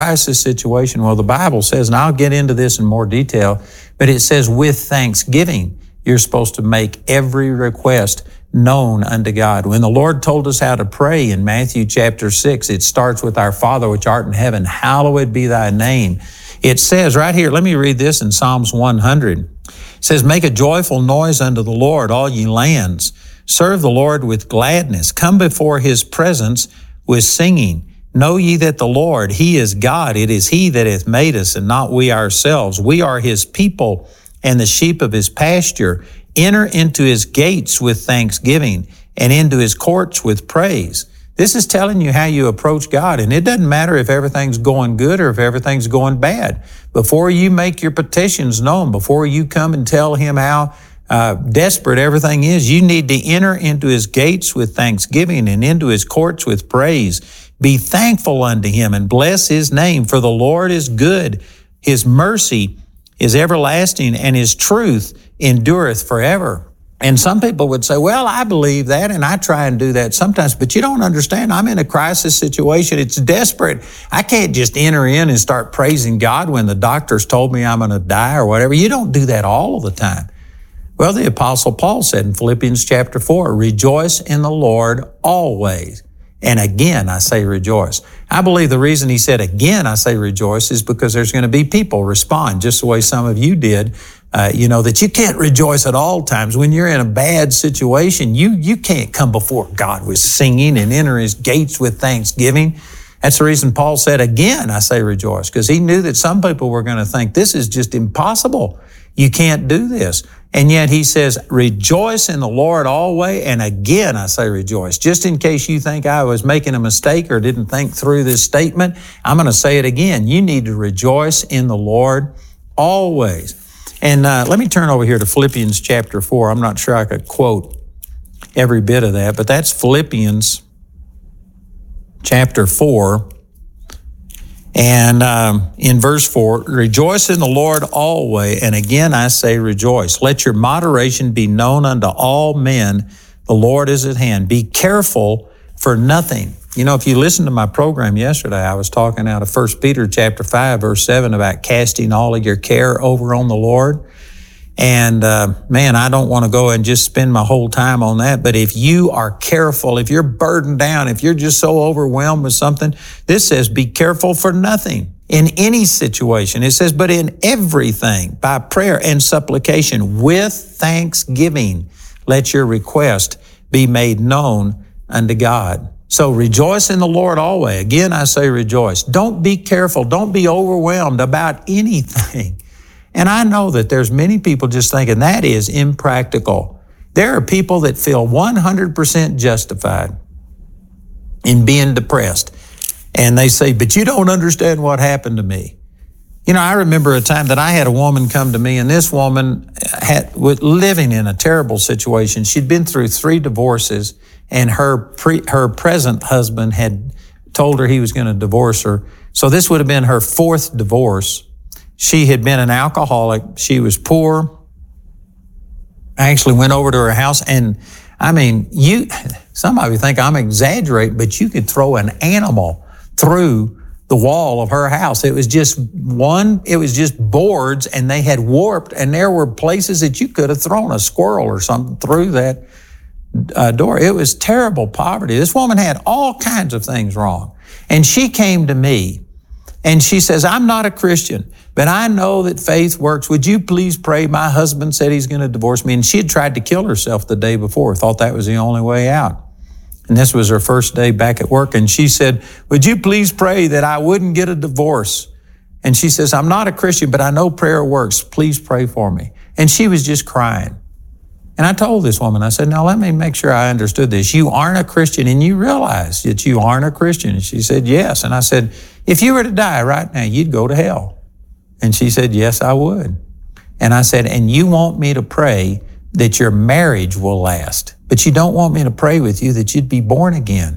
crisis situation? Well, the Bible says, and I'll get into this in more detail, but it says with thanksgiving, you're supposed to make every request known unto God. When the Lord told us how to pray in Matthew chapter 6, it starts with our Father which art in heaven, hallowed be thy name. It says right here, let me read this in Psalms 100. It says, make a joyful noise unto the Lord, all ye lands. Serve the Lord with gladness. Come before his presence with singing. Know ye that the Lord, he is God. It is he that hath made us, and not we ourselves. We are his people and the sheep of his pasture. Enter into his gates with thanksgiving and into his courts with praise. This is telling you how you approach God. And it doesn't matter if everything's going good or if everything's going bad. Before you make your petitions known, before you come and tell him how desperate everything is, you need to enter into his gates with thanksgiving and into his courts with praise. Be thankful unto him and bless his name, for the Lord is good. His mercy is everlasting, and his truth endureth forever. And some people would say, well, I believe that, and I try and do that sometimes, but you don't understand. I'm in a crisis situation. It's desperate. I can't just enter in and start praising God when the doctors told me I'm going to die or whatever. You don't do that all of the time. Well, the Apostle Paul said in Philippians chapter 4, rejoice in the Lord always. And again, I say rejoice. I believe the reason he said again, I say rejoice, is because there's going to be people respond just the way some of you did. That you can't rejoice at all times. When you're in a bad situation, you can't come before God with singing and enter his gates with thanksgiving. That's the reason Paul said, again, I say rejoice, because he knew that some people were going to think this is just impossible. You can't do this. And yet he says, rejoice in the Lord always. And again, I say rejoice. Just in case you think I was making a mistake or didn't think through this statement, I'm going to say it again. You need to rejoice in the Lord always. And let me turn over here to Philippians chapter 4. I'm not sure I could quote every bit of that, but that's Philippians chapter 4. And in verse 4, rejoice in the Lord always. And again, I say rejoice. Let your moderation be known unto all men. The Lord is at hand. Be careful for nothing. You know, if you listened to my program yesterday, I was talking out of 1 Peter chapter 5, verse 7 about casting all of your care over on the Lord. And man, I don't want to go and just spend my whole time on that. But if you are careful, if you're burdened down, if you're just so overwhelmed with something, this says be careful for nothing in any situation. It says, but in everything, by prayer and supplication with thanksgiving, let your request be made known unto God. So rejoice in the Lord always. Again, I say rejoice. Don't be careful. Don't be overwhelmed about anything. And I know that there's many people just thinking that is impractical. There are people that feel 100% justified in being depressed. And they say, but you don't understand what happened to me. You know, I remember a time that I had a woman come to me, and this woman was living in a terrible situation. She'd been through 3 divorces, and her present husband had told her he was going to divorce her. So this would have been her 4th divorce. She had been an alcoholic. She was poor. I actually went over to her house, and I mean, some of you think I'm exaggerating, but you could throw an animal through the wall of her house. It was just boards, and they had warped, and there were places that you could have thrown a squirrel or something through that door. It was terrible poverty. This woman had all kinds of things wrong. And she came to me, and she says, I'm not a Christian, but I know that faith works. Would you please pray? My husband said he's going to divorce me. And she had tried to kill herself the day before, thought that was the only way out. And this was her first day back at work. And she said, would you please pray that I wouldn't get a divorce? And she says, I'm not a Christian, but I know prayer works. Please pray for me. And she was just crying. And I told this woman, I said, now let me make sure I understood this. You aren't a Christian, and you realize that you aren't a Christian. And she said, yes. And I said, if you were to die right now, you'd go to hell. And she said, yes, I would. And I said, and you want me to pray that your marriage will last, but you don't want me to pray with you that you'd be born again.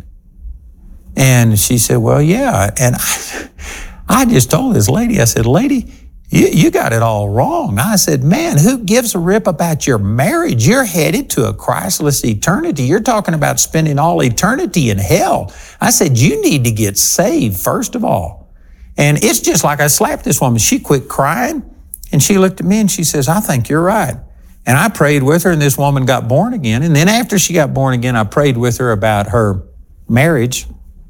And she said, well, yeah. And I just told this lady, I said, lady, you got it all wrong. I said, man, who gives a rip about your marriage? You're headed to a Christless eternity. You're talking about spending all eternity in hell. I said, you need to get saved, first of all. And it's just like I slapped this woman. She quit crying and she looked at me and she says, I think you're right. And I prayed with her and this woman got born again. And then after she got born again, I prayed with her about her marriage.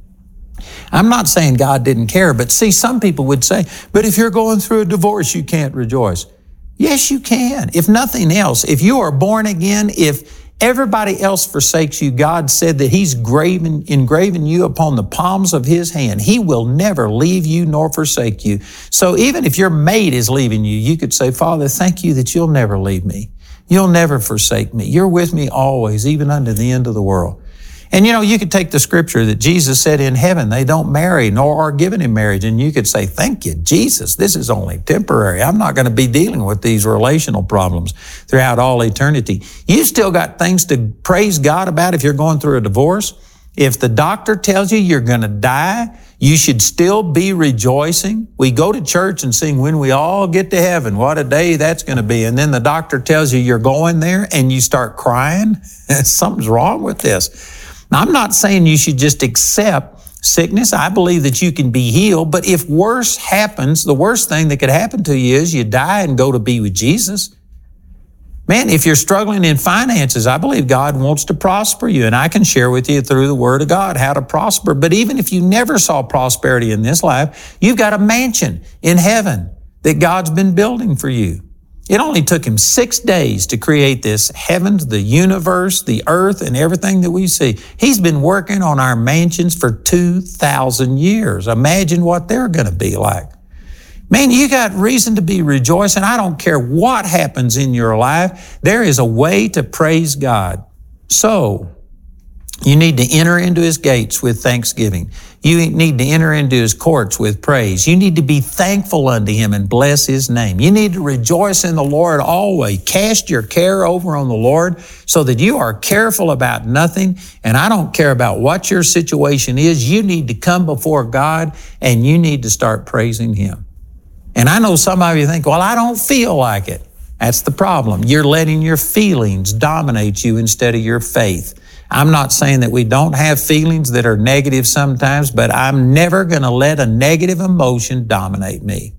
I'm not saying God didn't care, but see, some people would say, but if you're going through a divorce, you can't rejoice. Yes, you can. If nothing else, if you are born again, if everybody else forsakes you, God said that He's engraving you upon the palms of His hand. He will never leave you nor forsake you. So even if your mate is leaving you, you could say, Father, thank you that you'll never leave me. You'll never forsake me. You're with me always, even unto the end of the world. And you could take the scripture that Jesus said in heaven, they don't marry nor are given in marriage. And you could say, thank you, Jesus. This is only temporary. I'm not going to be dealing with these relational problems throughout all eternity. You still got things to praise God about if you're going through a divorce. If the doctor tells you you're going to die, you should still be rejoicing. We go to church and sing, when we all get to heaven, what a day that's going to be. And then the doctor tells you you're going there and you start crying. Something's wrong with this. Now, I'm not saying you should just accept sickness. I believe that you can be healed. But if worse happens, the worst thing that could happen to you is you die and go to be with Jesus. Man, if you're struggling in finances, I believe God wants to prosper you. And I can share with you through the Word of God how to prosper. But even if you never saw prosperity in this life, you've got a mansion in heaven that God's been building for you. It only took Him 6 days to create this heavens, the universe, the earth, and everything that we see. He's been working on our mansions for 2,000 years. Imagine what they're going to be like. Man, you got reason to be rejoicing. I don't care what happens in your life. There is a way to praise God. So, you need to enter into His gates with thanksgiving. You need to enter into His courts with praise. You need to be thankful unto Him and bless His name. You need to rejoice in the Lord always. Cast your care over on the Lord so that you are careful about nothing. And I don't care about what your situation is. You need to come before God and you need to start praising Him. And I know some of you think, well, I don't feel like it. That's the problem. You're letting your feelings dominate you instead of your faith. I'm not saying that we don't have feelings that are negative sometimes, but I'm never going to let a negative emotion dominate me.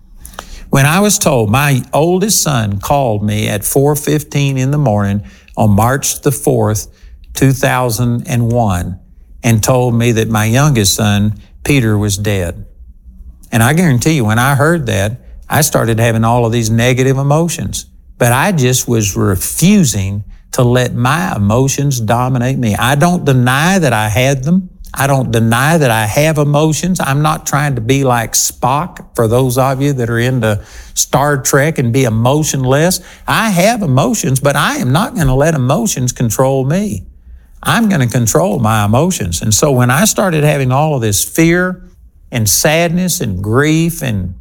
When I was told, my oldest son called me at 4:15 in the morning on March the 4th, 2001, and told me that my youngest son, Peter, was dead. And I guarantee you, when I heard that, I started having all of these negative emotions. But I just was refusing to let my emotions dominate me. I don't deny that I had them. I don't deny that I have emotions. I'm not trying to be like Spock, for those of you that are into Star Trek and be emotionless. I have emotions, but I am not going to let emotions control me. I'm going to control my emotions. And so when I started having all of this fear and sadness and grief and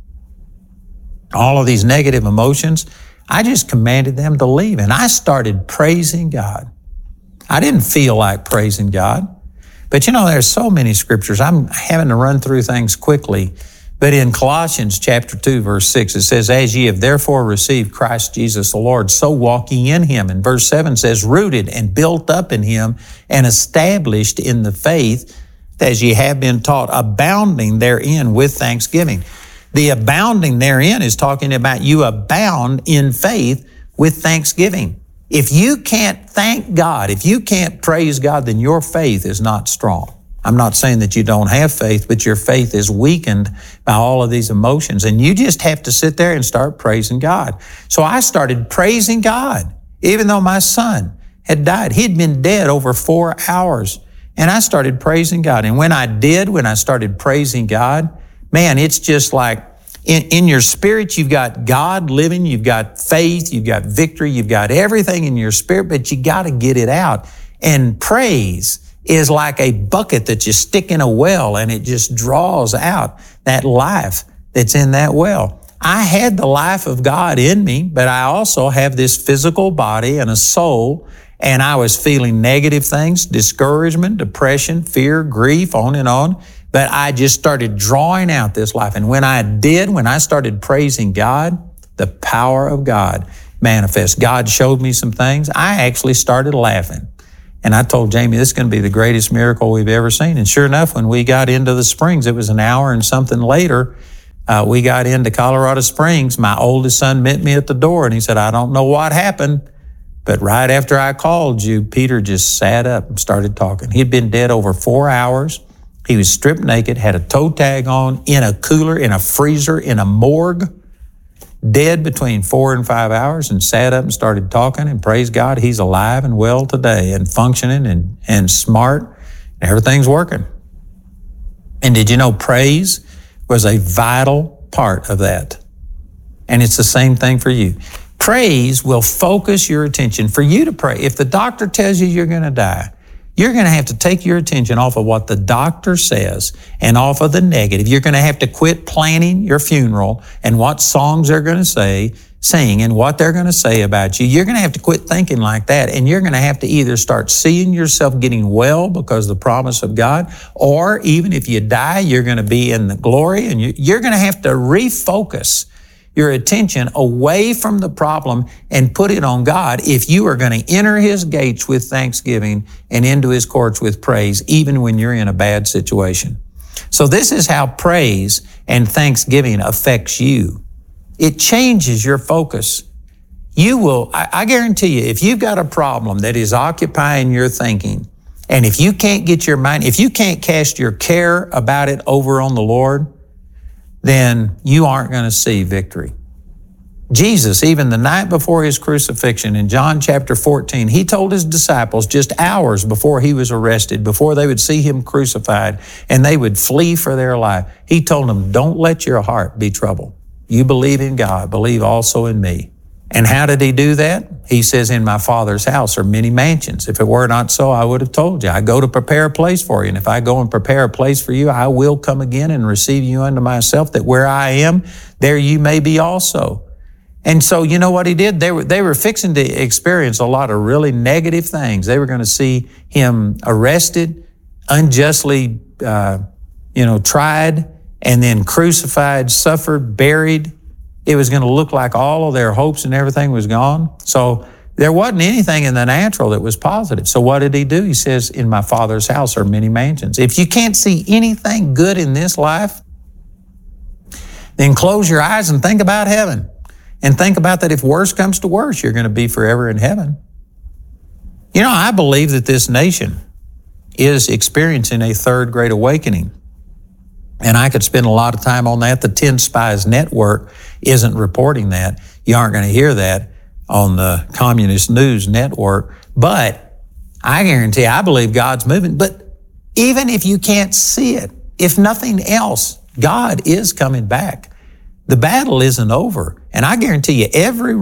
all of these negative emotions, I just commanded them to leave, and I started praising God. I didn't feel like praising God. But there's so many scriptures. I'm having to run through things quickly. But in Colossians chapter 2, verse 6, it says, as ye have therefore received Christ Jesus the Lord, so walk ye in Him. And verse 7 says, rooted and built up in Him and established in the faith as ye have been taught, abounding therein with thanksgiving. The abounding therein is talking about you abound in faith with thanksgiving. If you can't thank God, if you can't praise God, then your faith is not strong. I'm not saying that you don't have faith, but your faith is weakened by all of these emotions. And you just have to sit there and start praising God. So I started praising God, even though my son had died. He'd been dead over 4 hours. And I started praising God. And when I started praising God, man, it's just like in your spirit, you've got God living, you've got faith, you've got victory, you've got everything in your spirit, but you got to get it out. And praise is like a bucket that you stick in a well and it just draws out that life that's in that well. I had the life of God in me, but I also have this physical body and a soul, and I was feeling negative things, discouragement, depression, fear, grief, on and on. But I just started drawing out this life. And when I started praising God, the power of God manifest. God showed me some things. I actually started laughing. And I told Jamie, this is going to be the greatest miracle we've ever seen. And sure enough, when we got into the Springs, it was an hour and something later, we got into Colorado Springs. My oldest son met me at the door and he said, I don't know what happened, but right after I called you, Peter just sat up and started talking. He'd been dead over 4 hours. He was stripped naked, had a toe tag on, in a cooler, in a freezer, in a morgue, dead between 4 and 5 hours, and sat up and started talking, and praise God, he's alive and well today and functioning and smart. Everything's working. And did you know praise was a vital part of that? And it's the same thing for you. Praise will focus your attention. For you to pray, if the doctor tells you you're going to die, you're going to have to take your attention off of what the doctor says and off of the negative. You're going to have to quit planning your funeral and what songs they're going to sing and what they're going to say about you. You're going to have to quit thinking like that, and you're going to have to either start seeing yourself getting well because of the promise of God, or even if you die, you're going to be in the glory, and you're going to have to refocus your attention away from the problem and put it on God if you are going to enter His gates with thanksgiving and into His courts with praise, even when you're in a bad situation. So this is how praise and thanksgiving affects you. It changes your focus. You will, I guarantee you, if you've got a problem that is occupying your thinking, and if you can't get your mind, if you can't cast your care about it over on the Lord, then you aren't going to see victory. Jesus, even the night before His crucifixion in John chapter 14, He told His disciples just hours before He was arrested, before they would see Him crucified and they would flee for their life, He told them, don't let your heart be troubled. You believe in God, believe also in me. And how did He do that? He says, in my Father's house are many mansions. If it were not so, I would have told you. I go to prepare a place for you. And if I go and prepare a place for you, I will come again and receive you unto myself, that where I am, there you may be also. And so you know what He did? They were fixing to experience a lot of really negative things. They were going to see Him arrested, unjustly, tried, and then crucified, suffered, buried. It was going to look like all of their hopes and everything was gone. So there wasn't anything in the natural that was positive. So what did He do? He says, in my Father's house are many mansions. If you can't see anything good in this life, then close your eyes and think about heaven. And think about that if worse comes to worse, you're going to be forever in heaven. You know, I believe that this nation is experiencing a third great awakening. And I could spend a lot of time on that. The 10 Spies Network isn't reporting that. You aren't going to hear that on the Communist News Network. But I guarantee, I believe God's moving. But even if you can't see it, if nothing else, God is coming back. The battle isn't over. And I guarantee you, every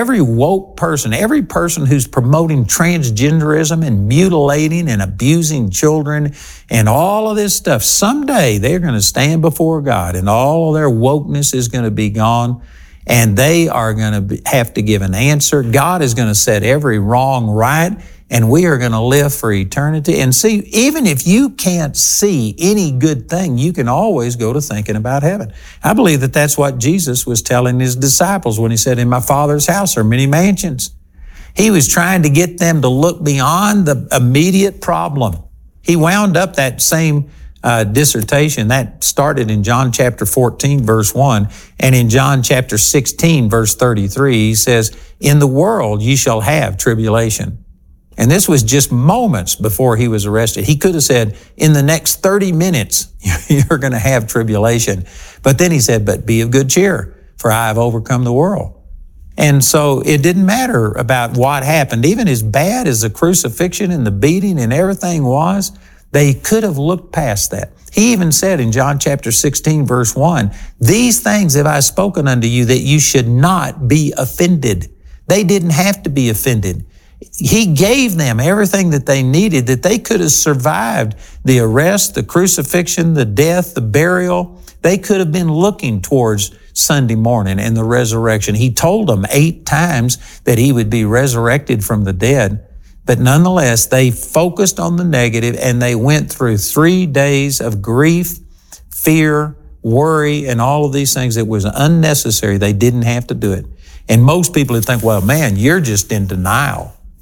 woke person, every person who's promoting transgenderism and mutilating and abusing children and all of this stuff, someday they're going to stand before God and all of their wokeness is going to be gone and they are going to have to give an answer. God is going to set every wrong right, and we are going to live for eternity. And see, even if you can't see any good thing, you can always go to thinking about heaven. I believe that that's what Jesus was telling His disciples when He said, in my Father's house are many mansions. He was trying to get them to look beyond the immediate problem. He wound up that same dissertation. That started in John chapter 14, verse 1. And in John chapter 16, verse 33, He says, in the world you shall have tribulation. And this was just moments before He was arrested. He could have said, in the next 30 minutes, you're going to have tribulation. But then He said, but be of good cheer, for I have overcome the world. And so it didn't matter about what happened. Even as bad as the crucifixion and the beating and everything was, they could have looked past that. He even said in John chapter 16, verse 1, these things have I spoken unto you, that you should not be offended. They didn't have to be offended. He gave them everything that they needed, that they could have survived the arrest, the crucifixion, the death, the burial. They could have been looking towards Sunday morning and the resurrection. He told them 8 times that He would be resurrected from the dead. But nonetheless, they focused on the negative and they went through 3 days of grief, fear, worry, and all of these things that was unnecessary. They didn't have to do it. And most people would think, well, man, you're just in denial.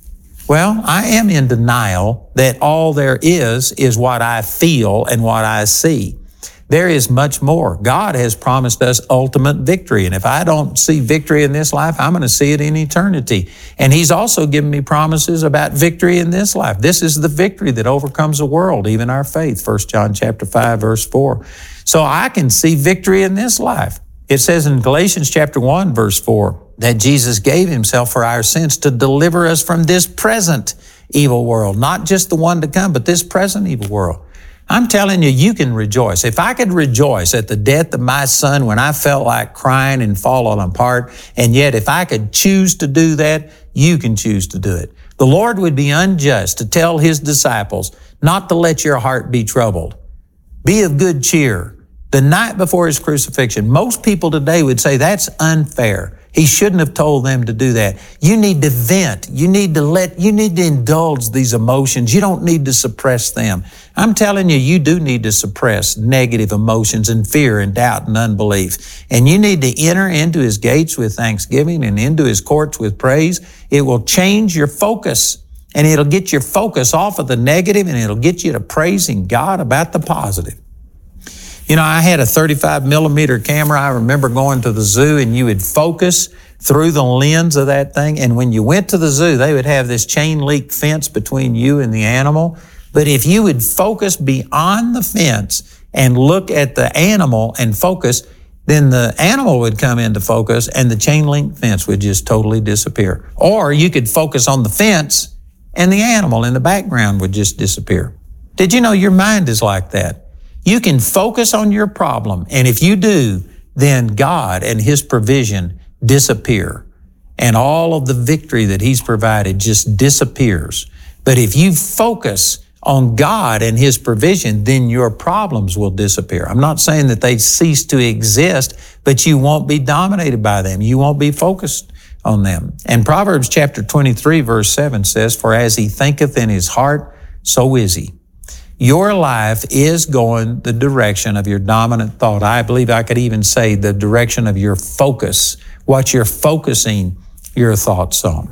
Well, I am in denial that all there is what I feel and what I see. There is much more. God has promised us ultimate victory. And if I don't see victory in this life, I'm going to see it in eternity. And He's also given me promises about victory in this life. This is the victory that overcomes the world, even our faith. 1 John chapter 5, verse 4. So I can see victory in this life. It says in Galatians chapter 1, verse 4, that Jesus gave Himself for our sins to deliver us from this present evil world, not just the one to come, but this present evil world. I'm telling you, you can rejoice. If I could rejoice at the death of my son when I felt like crying and falling apart, and yet if I could choose to do that, you can choose to do it. The Lord would be unjust to tell His disciples not to let your heart be troubled. Be of good cheer. The night before His crucifixion, most people today would say that's unfair. He shouldn't have told them to do that. You need to vent. You need to indulge these emotions. You don't need to suppress them. I'm telling you, you do need to suppress negative emotions and fear and doubt and unbelief. And you need to enter into His gates with thanksgiving and into His courts with praise. It will change your focus, and it'll get your focus off of the negative, and it'll get you to praising God about the positive. You know, I had a 35 millimeter camera. I remember going to the zoo, and you would focus through the lens of that thing. And when you went to the zoo, they would have this chain link fence between you and the animal. But if you would focus beyond the fence and look at the animal and focus, then the animal would come into focus and the chain link fence would just totally disappear. Or you could focus on the fence and the animal in the background would just disappear. Did you know your mind is like that? You can focus on your problem, and if you do, then God and His provision disappear, and all of the victory that He's provided just disappears. But if you focus on God and His provision, then your problems will disappear. I'm not saying that they cease to exist, but you won't be dominated by them. You won't be focused on them. And Proverbs chapter 23, verse 7 says, "For as he thinketh in his heart, so is he." Your life is going the direction of your dominant thought. I believe I could even say the direction of your focus, what you're focusing your thoughts on.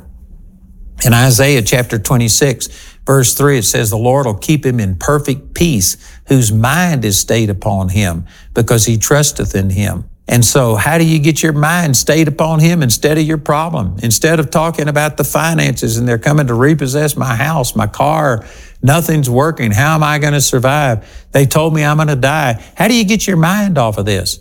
In Isaiah chapter 26, verse 3, it says, "The Lord will keep him in perfect peace, whose mind is stayed upon Him, because he trusteth in Him." And so how do you get your mind stayed upon Him instead of your problem? Instead of talking about the finances and they're coming to repossess my house, my car, nothing's working. How am I going to survive? They told me I'm going to die. How do you get your mind off of this?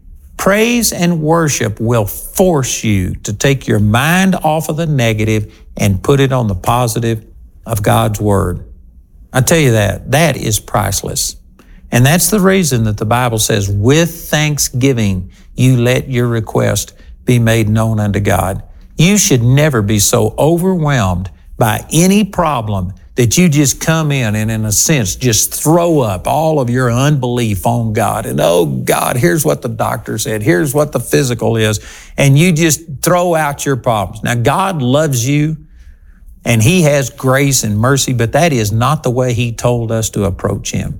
Praise and worship will force you to take your mind off of the negative and put it on the positive of God's Word. I tell you that is priceless. And that's the reason that the Bible says, with thanksgiving, you let your request be made known unto God. You should never be so overwhelmed by any problem that you just come in and in a sense just throw up all of your unbelief on God. And oh God, here's what the doctor said. Here's what the physical is. And you just throw out your problems. Now God loves you and He has grace and mercy, but that is not the way He told us to approach Him.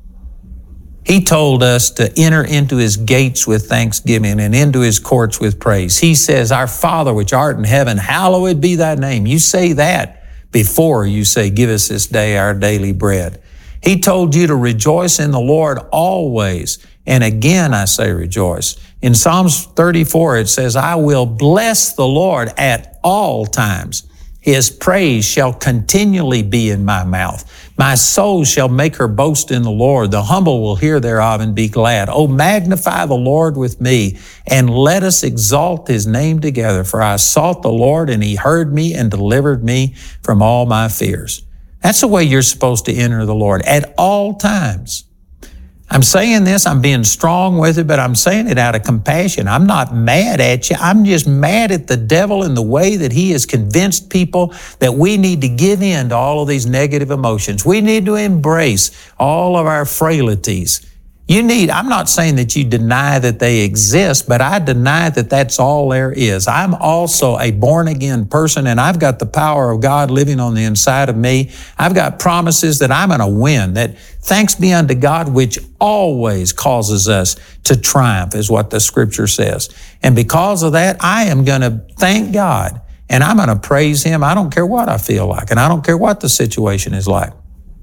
He told us to enter into His gates with thanksgiving and into His courts with praise. He says, "Our Father which art in heaven, hallowed be thy name." You say that before you say, "Give us this day our daily bread." He told you to rejoice in the Lord always. And again, I say rejoice. In Psalms 34, it says, "I will bless the Lord at all times. His praise shall continually be in my mouth. My soul shall make her boast in the Lord. The humble will hear thereof and be glad. Oh, magnify the Lord with me, and let us exalt His name together. For I sought the Lord, and He heard me and delivered me from all my fears." That's the way you're supposed to enter the Lord, at all times. I'm saying this, I'm being strong with it, but I'm saying it out of compassion. I'm not mad at you. I'm just mad at the devil in the way that he has convinced people that we need to give in to all of these negative emotions. We need to embrace all of our frailties. I'm not saying that you deny that they exist, but I deny that that's all there is. I'm also a born-again person, and I've got the power of God living on the inside of me. I've got promises that I'm going to win, that thanks be unto God, which always causes us to triumph, is what the Scripture says. And because of that, I am going to thank God, and I'm going to praise Him. I don't care what I feel like, and I don't care what the situation is like.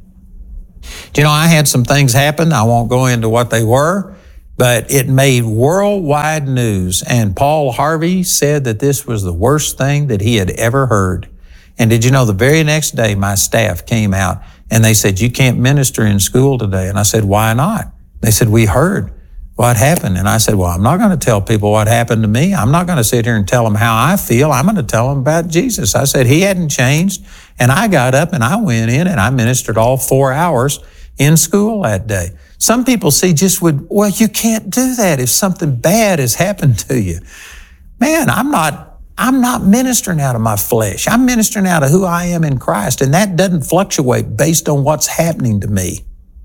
You know, I had some things happen. I won't go into what they were, but it made worldwide news. And Paul Harvey said that this was the worst thing that he had ever heard. And did you know, the very next day, my staff came out and they said, you can't minister in school today. And I said, why not? They said, we heard what happened. And I said, well, I'm not going to tell people what happened to me. I'm not going to sit here and tell them how I feel. I'm going to tell them about Jesus. I said, He hadn't changed. And I got up and I went in and I ministered all 4 hours in school that day. Some people see well, you can't do that if something bad has happened to you. Man, I'm not ministering out of my flesh. I'm ministering out of who I am in Christ, and that doesn't fluctuate based on what's happening to me.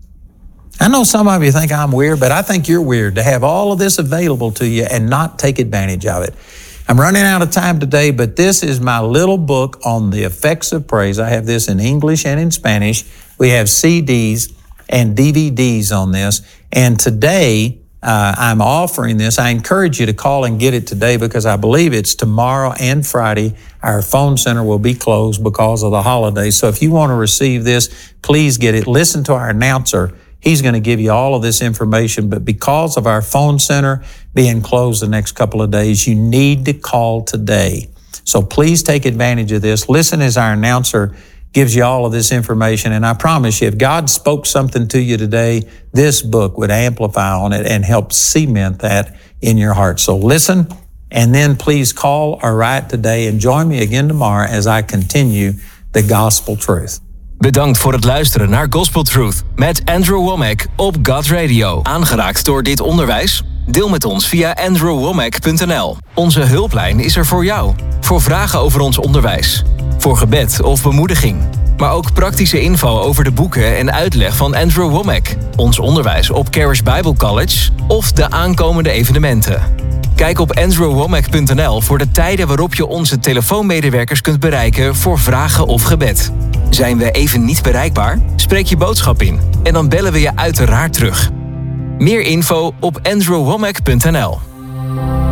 I know some of you think I'm weird, but I think you're weird to have all of this available to you and not take advantage of it. I'm running out of time today, but this is my little book on the effects of praise. I have this in English and in Spanish. We have CDs and DVDs on this. And today, I'm offering this. I encourage you to call and get it today because I believe it's tomorrow and Friday. Our phone center will be closed because of the holidays. So if you want to receive this, please get it. Listen to our announcer. He's going to give you all of this information. But because of our phone center being closed the next couple of days, you need to call today. So please take advantage of this. Listen as our announcer gives you all of this information. And I promise you, if God spoke something to you today, this book would amplify on it and help cement that in your heart. So listen, and then please call or write today and join me again tomorrow as I continue the gospel truth. Bedankt voor het luisteren naar Gospel Truth met Andrew Wommack op God Radio. Aangeraakt door dit onderwijs? Deel met ons via andrewwommack.nl. Onze hulplijn is er voor jou. Voor vragen over ons onderwijs. Voor gebed of bemoediging. Maar ook praktische info over de boeken en uitleg van Andrew Wommack. Ons onderwijs op Charis Bible College of de aankomende evenementen. Kijk op andrewwommack.nl voor de tijden waarop je onze telefoonmedewerkers kunt bereiken voor vragen of gebed. Zijn we even niet bereikbaar? Spreek je boodschap in en dan bellen we je uiteraard terug. Meer info op andrewwommack.nl.